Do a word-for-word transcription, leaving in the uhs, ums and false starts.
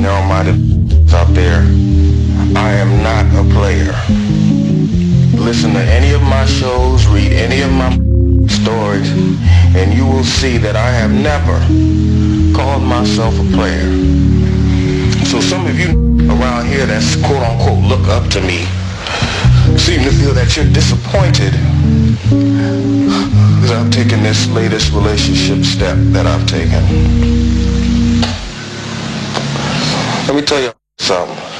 narrow-minded out there, I am not a player. Listen to any of my shows, read any of my stories, and you will see that I have never called myself a player. So some of you around here that's quote-unquote look up to me seem to feel that you're disappointed because I've taken this latest relationship step that I've taken. Let me tell you something.